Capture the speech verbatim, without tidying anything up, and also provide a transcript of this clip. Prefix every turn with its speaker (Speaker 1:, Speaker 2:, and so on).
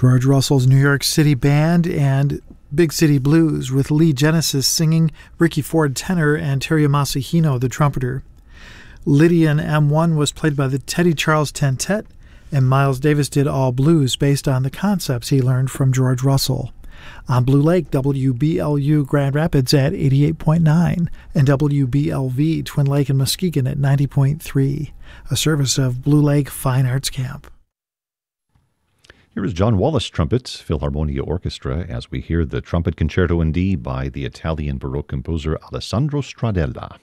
Speaker 1: George Russell's New York City Band and Big City Blues, with Lee Genesis singing, Ricky Ford tenor, and Terry Masahino the trumpeter. Lydian M one was played by the Teddy Charles Tentet, and Miles Davis did all blues based on the concepts he learned from George Russell. On Blue Lake, W B L U Grand Rapids at eighty-eight point nine, and W B L V Twin Lake and Muskegon at ninety point three, a service of Blue Lake Fine Arts Camp.
Speaker 2: Here is John Wallace Trumpets Philharmonia Orchestra as we hear the Trumpet Concerto in D by the Italian Baroque composer Alessandro Stradella.